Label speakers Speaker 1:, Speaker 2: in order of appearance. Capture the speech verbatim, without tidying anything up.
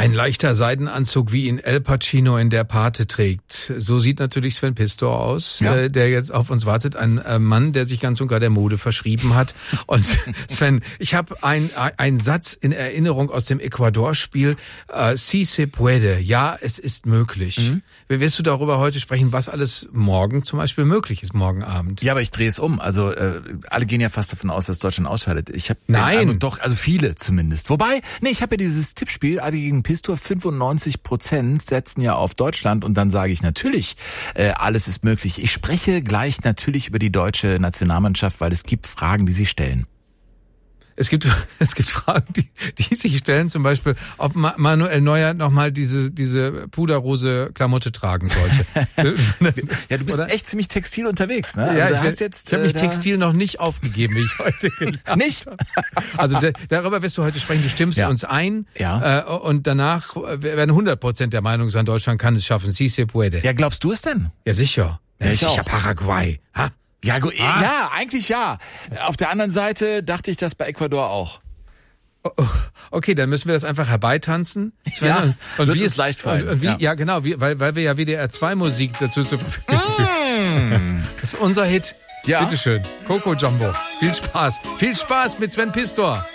Speaker 1: Ein leichter Seidenanzug, wie ihn El Pacino in Der Pate trägt. So sieht natürlich Sven Pistor aus, ja. äh, der jetzt auf uns wartet. Ein äh, Mann, der sich ganz und gar der Mode verschrieben hat. Und Sven, ich habe ein, ein Satz in Erinnerung aus dem Ecuador-Spiel. Äh, Si se puede. Ja, es ist möglich. Mhm. Wirst du darüber heute sprechen, was alles morgen zum Beispiel möglich ist, morgen Abend?
Speaker 2: Ja, aber ich drehe es um. Also äh, alle gehen ja fast davon aus, dass Deutschland ausscheidet. Ich habe
Speaker 1: Nein,
Speaker 2: doch, also viele zumindest. Wobei, nee, ich habe ja dieses Tippspiel, Adi gegen Pistor, fünfundneunzig Prozent setzen ja auf Deutschland und dann sage ich natürlich, äh, alles ist möglich. Ich spreche gleich natürlich über die deutsche Nationalmannschaft, weil es gibt Fragen, die sie stellen.
Speaker 1: Es gibt, es gibt Fragen, die, die sich stellen, zum Beispiel, ob Manuel Neuer nochmal diese, diese puderrose Klamotte tragen sollte.
Speaker 2: Ja, du bist Oder? echt ziemlich textil unterwegs, ne?
Speaker 1: Ja,
Speaker 2: also,
Speaker 1: ich, hast jetzt, ich habe mich textil noch nicht aufgegeben, wie ich heute gelernt habe.
Speaker 2: Nicht?
Speaker 1: Also de, darüber wirst du heute sprechen. Du stimmst ja. uns ein.
Speaker 2: Ja.
Speaker 1: Äh, und danach werden hundert Prozent der Meinung sein, Deutschland kann es schaffen. Si se puede.
Speaker 2: Ja, glaubst du es denn?
Speaker 1: Ja, sicher.
Speaker 2: Ja, ich
Speaker 1: sicher
Speaker 2: auch.
Speaker 1: Paraguay. Ha?
Speaker 2: Ja, gut,
Speaker 1: ah.
Speaker 2: ja, eigentlich ja. Auf der anderen Seite dachte ich das bei Ecuador auch.
Speaker 1: Okay, dann müssen wir das einfach herbeitanzen.
Speaker 2: Sven, ja, und, und wird wie es leicht fallen.
Speaker 1: Und, und wie, ja. ja, genau, wie, weil, weil wir ja W D R zwei Musik dazu zur Verfügung haben. Das ist unser Hit.
Speaker 2: Ja.
Speaker 1: Bitteschön. Coco Jumbo. Viel Spaß. Viel Spaß mit Sven Pistor.